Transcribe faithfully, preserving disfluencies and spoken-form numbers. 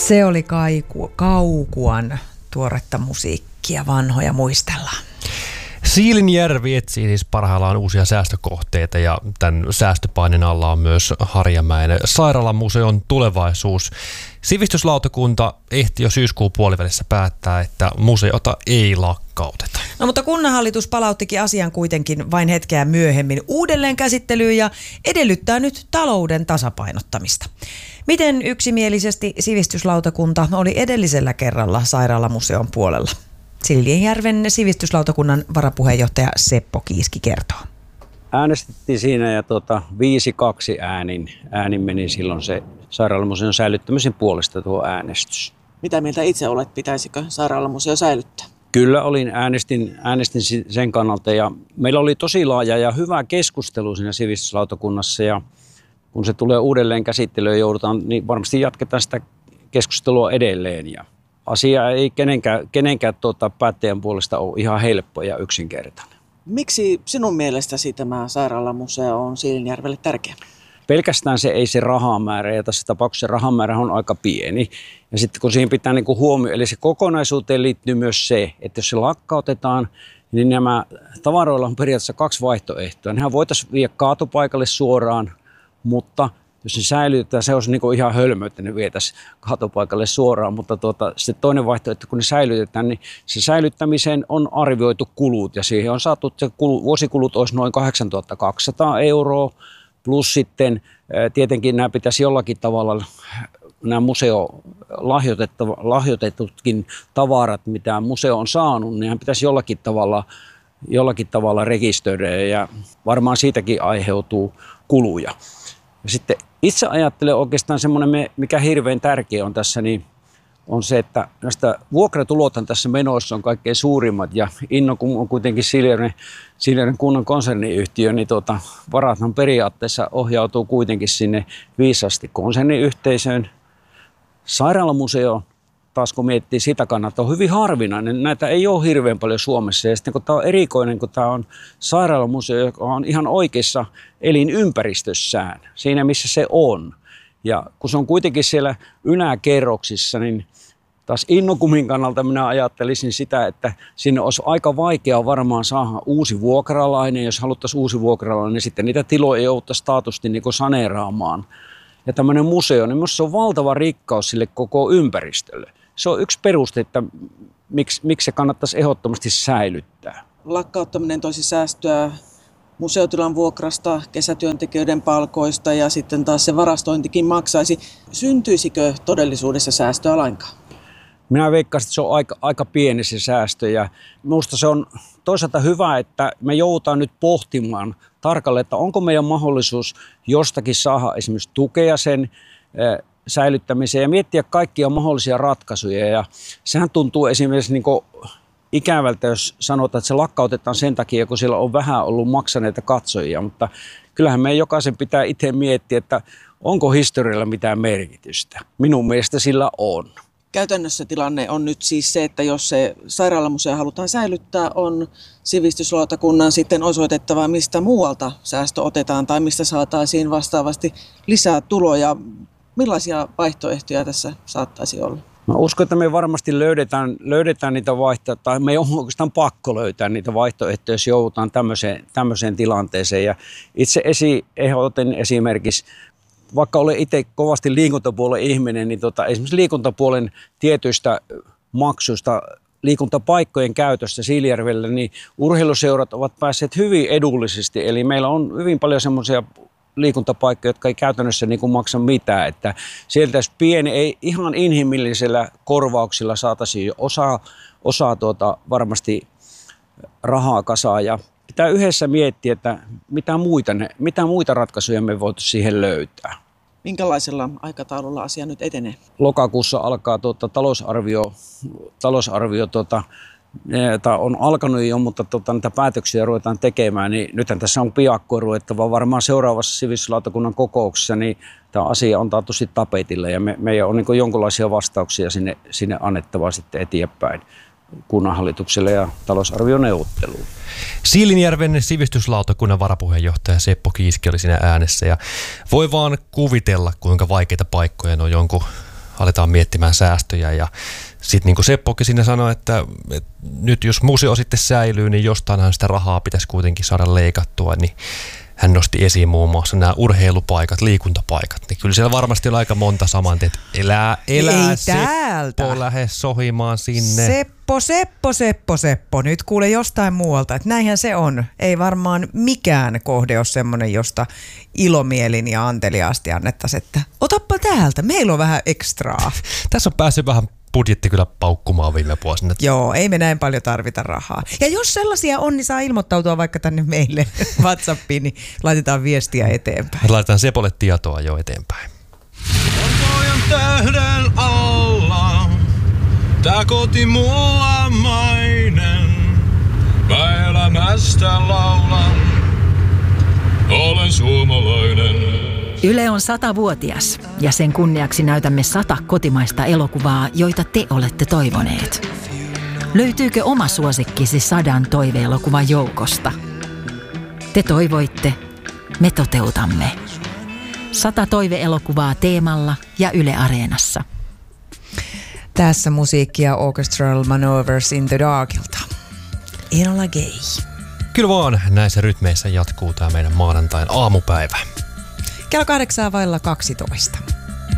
Se oli kaiku, Kaukuan tuoretta musiikkia, vanhoja muistellaan. Siilinjärvi etsii siis parhaillaan uusia säästökohteita ja tämän säästöpaineen alla on myös Harjamäen sairaalamuseon tulevaisuus. Sivistyslautakunta ehti jo syyskuun puolivälissä päättää, että museota ei lakkauteta. No mutta kunnanhallitus palauttikin asian kuitenkin vain hetkeä myöhemmin uudelleen käsittelyyn ja edellyttää nyt talouden tasapainottamista. Miten yksimielisesti sivistyslautakunta oli edellisellä kerralla sairaalamuseon puolella? Siilinjärven sivistyslautakunnan varapuheenjohtaja Seppo Kiiski kertoo. Äänestettiin siinä ja tuota, viisi kaksi äänin, äänin meni silloin se sairaalamuseon säilyttämisen puolesta tuo äänestys. Mitä mieltä itse olet, pitäisikö sairaalamuseo säilyttää? Kyllä olin, äänestin, äänestin sen kannalta ja meillä oli tosi laaja ja hyvä keskustelu siinä sivistyslautakunnassa ja kun se tulee uudelleen käsittelyyn joudutaan, niin varmasti jatketaan sitä keskustelua edelleen ja asia ei kenenkään, kenenkään tuota, päättäjän puolesta ole ihan helppo ja yksinkertainen. Miksi sinun mielestäsi tämä sairaalamuseo on Siilinjärvelle tärkeä? Pelkästään se ei se rahamäärä, ja tässä tapauksessa se rahamäärä on aika pieni. Ja sitten kun siihen pitää niin kuin huomioon, eli se kokonaisuuteen liittyy myös se, että jos se lakkautetaan, niin nämä tavaroilla on periaatteessa kaksi vaihtoehtoa. Nehän voitaisiin viedä kaatopaikalle suoraan, mutta jos se säilytetään, se olisi niin kuin ihan hölmö, että ne vietäisiin kaatopaikalle suoraan, mutta tuota, se toinen vaihtoehto, kun ne säilytetään, niin se säilyttämiseen on arvioitu kulut ja siihen on saatu, että kulu, vuosikulut olisi noin kahdeksantuhatta kaksisataa euroa, plus sitten tietenkin nämä pitäisi jollakin tavalla, nämä museo lahjoitetutkin tavarat, mitä museo on saanut, niin hän pitäisi jollakin tavalla, jollakin tavalla rekisteröidä ja varmaan siitäkin aiheutuu kuluja. Ja sitten itse ajattelen oikeastaan semmoinen, mikä hirveän tärkeä on tässä, niin on se, että näistä vuokratulothan tässä menossa on kaikkein suurimmat ja Innokun on kuitenkin Siilinjärven kunnan konserniyhtiö, niin tuota, varathan periaatteessa ohjautuu kuitenkin sinne viisaasti konserniyhteisöön. Sairaalamuseo taas kun miettii sitä kannalta, on hyvin harvinainen. Näitä ei ole hirveän paljon Suomessa ja sitten kun tämä on erikoinen, kun tämä on sairaalamuseo, joka on ihan oikeassa elinympäristössään, siinä missä se on. Ja kun se on kuitenkin siellä yläkerroksissa, niin taas Innokumin kannalta minä ajattelisin sitä, että sinne olisi aika vaikea varmaan saada uusi vuokralainen. Jos haluttaisiin uusi vuokralainen, niin sitten niitä tiloja jouduttaisiin taatusti niin kuin saneeraamaan. Ja tämmöinen museo, niin minusta se on valtava rikkaus sille koko ympäristölle. Se on yksi peruste, että miksi, miksi se kannattaisi ehdottomasti säilyttää. Lakkauttaminen toisi säästöä museotilan vuokrasta, kesätyöntekijöiden palkoista ja sitten taas se varastointikin maksaisi. Syntyisikö todellisuudessa säästöä lainkaan? Minä veikkaan, että se on aika, aika pieni se säästö ja minusta se on toisaalta hyvä, että me joudutaan nyt pohtimaan tarkalleen, että onko meidän mahdollisuus jostakin saada esimerkiksi tukea sen säilyttämiseen ja miettiä kaikkia mahdollisia ratkaisuja. Ja sehän tuntuu esimerkiksi niin kuin ikävältä, jos sanotaan, että se lakkautetaan sen takia, kun siellä on vähän ollut maksaneita katsojia, mutta kyllähän meidän jokaisen pitää itse miettiä, että onko historialla mitään merkitystä. Minun mielestä sillä on. Käytännössä tilanne on nyt siis se, että jos se sairaalamuseo halutaan säilyttää, on sivistyslautakunnan sitten osoitettava, mistä muualta säästö otetaan tai mistä saataisiin vastaavasti lisää tuloja. Millaisia vaihtoehtoja tässä saattaisi olla? Mä uskon, että me varmasti löydetään, löydetään niitä vaihtoehtoja, tai me on oikeastaan pakko löytää niitä vaihtoehtoja, jos joudutaan tämmöiseen, tämmöiseen tilanteeseen. Ja itse esi, ehdotin esimerkiksi, vaikka olen itse kovasti liikuntapuolen ihminen, niin tota, esimerkiksi liikuntapuolen tietyistä maksuista, liikuntapaikkojen käytöstä Siilinjärvellä, niin urheiluseurat ovat päässeet hyvin edullisesti. Eli meillä on hyvin paljon semmoisia liikuntapaikkoja, jotka ei käytännössä niin kuin maksa mitään. Että sieltä jos pieni, ei ihan inhimillisellä korvauksilla saataisiin osaa, osaa tuota varmasti rahaa kasaan. Ja pitää yhdessä miettiä, että mitä muita, ne, mitä muita ratkaisuja me voitaisiin siihen löytää. Minkälaisella aikataululla asia nyt etenee? Lokakuussa alkaa tuota, talousarvio, talousarvio tuota, Tämä on alkanut jo, mutta tuota, niitä päätöksiä ruvetaan tekemään, niin nythän tässä on piakkoa ruvettava. Varmaan seuraavassa sivistyslautakunnan kokouksessa niin tämä asia on taatusti tapetilla ja me, meidän on niin kuin jonkinlaisia vastauksia sinne, sinne annettavaa sitten eteenpäin kunnanhallitukselle ja talousarvioneuvotteluun. Siilinjärven sivistyslautakunnan varapuheenjohtaja Seppo Kiiski oli siinä äänessä ja voi vaan kuvitella, kuinka vaikeita paikkoja on jonkun aletaan miettimään säästöjä. Ja sitten niin kuin Seppokin siinä sanoi, että, että nyt jos museo sitten säilyy, niin jostainhan sitä rahaa pitäisi kuitenkin saada leikattua, niin hän nosti esiin muun muassa nämä urheilupaikat, liikuntapaikat. Niin kyllä siellä varmasti on aika monta saman, että elää, elää Ei täältä. Seppo, lähde sohimaan sinne. Seppo, Seppo, Seppo, Seppo. Nyt kuule jostain muualta, että näinhän se on. Ei varmaan mikään kohde ole semmoinen, josta ilomielin ja anteliaasti annettaisiin, että otappa täältä, meillä on vähän ekstraa. Tässä on päässyt vähän budjetti kyllä paukkumaan viime vuosina. Joo, ei me näin paljon tarvita rahaa. Ja jos sellaisia on, niin saa ilmoittautua vaikka tänne meille WhatsAppiin, niin laitetaan viestiä eteenpäin. Laitetaan Sepolle tietoa jo eteenpäin. Valkojan tähden alla, tää koti mulla mainen. Mä elämästä laulan, olen suomalainen. Yle on satavuotias ja sen kunniaksi näytämme sata kotimaista elokuvaa, joita te olette toivoneet. Löytyykö oma suosikkisi sadan toiveelokuvan joukosta? Te toivoitte, me toteutamme. Sata toiveelokuvaa Teemalla ja Yle Areenassa. Tässä musiikkia Orchestral Maneuvers in the Darkilta. Enola Gay. Kyllä vaan näissä rytmeissä jatkuu tämä meidän maanantain aamupäivä. Kello kahdeksaa vailla kaksitoista.